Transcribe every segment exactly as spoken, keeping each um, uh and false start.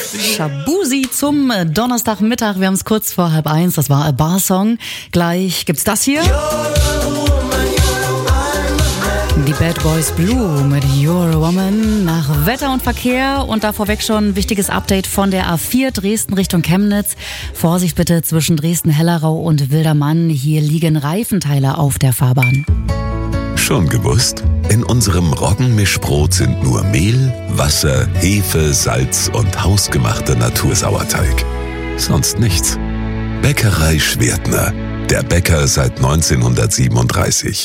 Shabuzi zum Donnerstagmittag. Wir haben es kurz vor halb eins. Das war ein Bar-Song. Gleich gibt's das hier. Die Bad Boys Blue mit You're a Woman nach Wetter und Verkehr und da vorweg schon ein wichtiges Update von der A vier Dresden Richtung Chemnitz. Vorsicht bitte zwischen Dresden-Hellerau und Wildermann. Hier liegen Reifenteile auf der Fahrbahn. Schon gewusst? In unserem Roggenmischbrot sind nur Mehl, Wasser, Hefe, Salz und hausgemachter Natursauerteig. Sonst nichts. Bäckerei Schwertner. Der Bäcker seit neunzehnhundertsiebenunddreißig.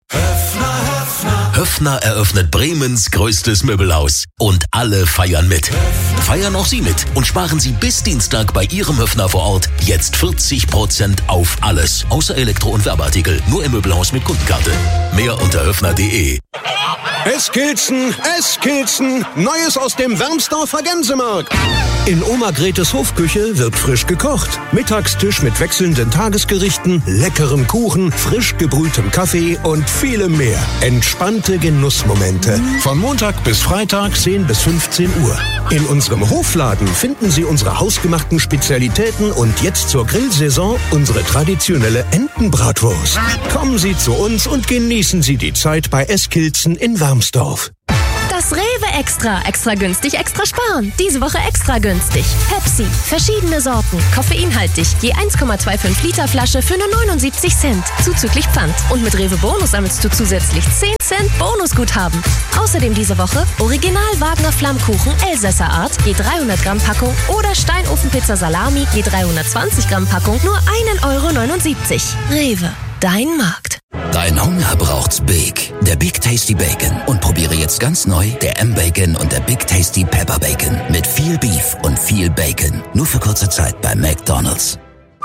Höffner eröffnet Bremens größtes Möbelhaus und alle feiern mit. Feiern auch Sie mit und sparen Sie bis Dienstag bei Ihrem Höffner vor Ort jetzt vierzig Prozent auf alles. Außer Elektro- und Werbeartikel. Nur im Möbelhaus mit Kundenkarte. Mehr unter höffner punkt de. Eskilzen, Eskilzen, Neues aus dem Wermsdorfer Gänsemarkt. In Oma Gretes Hofküche wird frisch gekocht. Mittagstisch mit wechselnden Tagesgerichten, leckerem Kuchen, frisch gebrühtem Kaffee und vielem mehr. Entspannte Genussmomente. Von Montag bis Freitag zehn bis fünfzehn Uhr. In unserem Hofladen finden Sie unsere hausgemachten Spezialitäten und jetzt zur Grillsaison unsere traditionelle Entenbratwurst. Kommen Sie zu uns und genießen Sie die Zeit bei Eskilzen in Wermsdorf. Das Rewe Extra. Extra günstig, extra sparen. Diese Woche extra günstig. Pepsi. Verschiedene Sorten. Koffeinhaltig. Je eins Komma fünfundzwanzig Liter Flasche für nur neunundsiebzig Cent. Zuzüglich Pfand. Und mit Rewe Bonus sammelst du zusätzlich zehn Cent Bonusguthaben. Außerdem diese Woche Original Wagner Flammkuchen Elsässer Art. Je dreihundert Gramm Packung. Oder Steinofenpizza Salami. Je dreihundertzwanzig Gramm Packung. Nur ein Euro neunundsiebzig. Rewe. Dein Markt. Dein Hunger braucht's Big. Der Big Tasty Bacon. Und probiere jetzt ganz neu der M-Bacon und der Big Tasty Pepper Bacon. Mit viel Beef und viel Bacon. Nur für kurze Zeit bei McDonald's.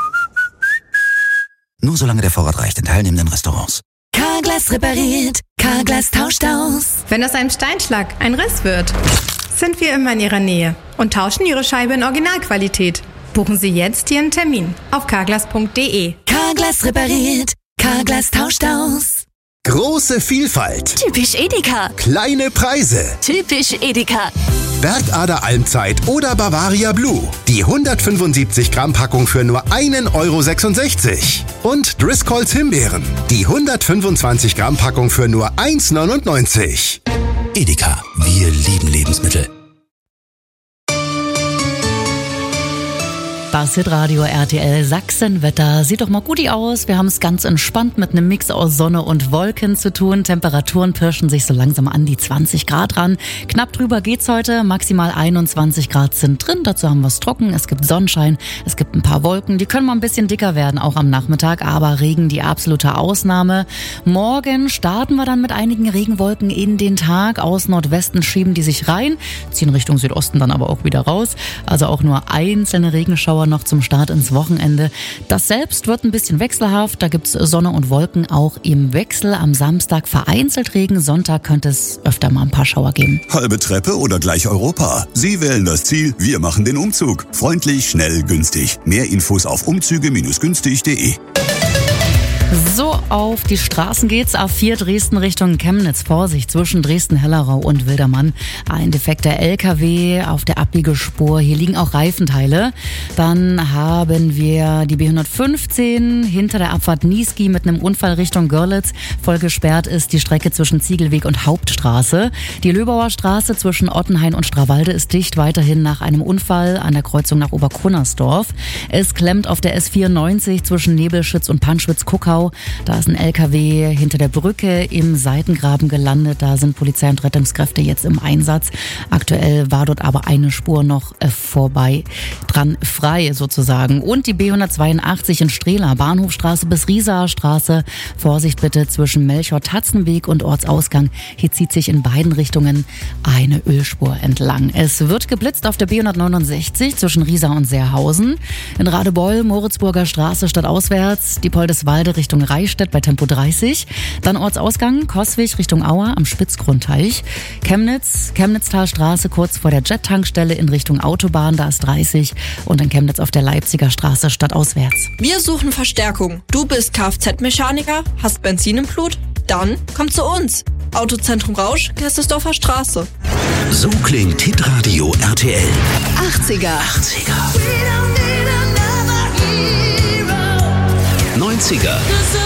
Nur solange der Vorrat reicht in teilnehmenden Restaurants. Carglass repariert. Carglass tauscht aus. Wenn aus einem Steinschlag ein Riss wird, sind wir immer in Ihrer Nähe und tauschen Ihre Scheibe in Originalqualität. Buchen Sie jetzt Ihren Termin auf carglass punkt de. Carglass repariert. Carglass tauscht aus. Große Vielfalt. Typisch Edeka. Kleine Preise. Typisch Edeka. Bergader Almzeit oder Bavaria Blue. Die hundertfünfundsiebzig Gramm Packung für nur ein Euro sechsundsechzig. Und Driscolls Himbeeren. Die hundertfünfundzwanzig Gramm Packung für nur eins neunundneunzig. Edeka. Wir lieben Lebensmittel. Das Hitradio R T L Sachsenwetter. Sieht doch mal guti aus. Wir haben es ganz entspannt mit einem Mix aus Sonne und Wolken zu tun. Temperaturen pirschen sich so langsam an die zwanzig Grad ran. Knapp drüber geht's heute. Maximal einundzwanzig Grad sind drin. Dazu haben wir es trocken. Es gibt Sonnenschein. Es gibt ein paar Wolken. Die können mal ein bisschen dicker werden, auch am Nachmittag. Aber Regen die absolute Ausnahme. Morgen starten wir dann mit einigen Regenwolken in den Tag. Aus Nordwesten schieben die sich rein. Ziehen Richtung Südosten dann aber auch wieder raus. Also auch nur einzelne Regenschauer noch zum Start ins Wochenende. Das selbst wird ein bisschen wechselhaft. Da gibt's Sonne und Wolken auch im Wechsel. Am Samstag vereinzelt Regen. Sonntag könnte es öfter mal ein paar Schauer geben. Halbe Treppe oder gleich Europa. Sie wählen das Ziel, wir machen den Umzug. Freundlich, schnell, günstig. Mehr Infos auf umzüge günstig punkt de. So, auf die Straßen geht's. A vier Dresden Richtung Chemnitz. Vorsicht zwischen Dresden-Hellerau und Wildermann. Ein defekter L K W auf der Abbiegespur. Hier liegen auch Reifenteile. Dann haben wir die B hundertfünfzehn hinter der Abfahrt Niesky mit einem Unfall Richtung Görlitz. Voll gesperrt ist die Strecke zwischen Ziegelweg und Hauptstraße. Die Löbauer Straße zwischen Ottenhain und Strawalde ist dicht. Weiterhin nach einem Unfall an der Kreuzung nach Oberkunnersdorf. Es klemmt auf der S vierundneunzig zwischen Nebelschütz und Panschwitz-Kuckau. Da ist ein L K W hinter der Brücke im Seitengraben gelandet. Da sind Polizei und Rettungskräfte jetzt im Einsatz. Aktuell war dort aber eine Spur noch vorbei, dran frei sozusagen. Und die B hundertzweiundachtzig in Strehla, Bahnhofstraße bis Riesaer Straße. Vorsicht bitte zwischen Melchior-Tatzenweg und Ortsausgang. Hier zieht sich in beiden Richtungen eine Ölspur entlang. Es wird geblitzt auf der B hundertneunundsechzig zwischen Riesa und Seerhausen. In Radebeul, Moritzburger Straße stadtauswärts. Die Poldeswalde Richtung Reichstätt bei Tempo dreißig. Dann Ortsausgang Coswig Richtung Auer am Spitzgrundteich. Chemnitz, Chemnitztalstraße kurz vor der Jet-Tankstelle in Richtung Autobahn, da ist dreißig. Und in Chemnitz auf der Leipziger Straße stadtauswärts. Wir suchen Verstärkung. Du bist Kfz-Mechaniker, hast Benzin im Blut? Dann kommt zu uns. Autozentrum Rausch, Gerstesdorfer Straße. So klingt Hitradio R T L. achtziger. achtziger. neunziger.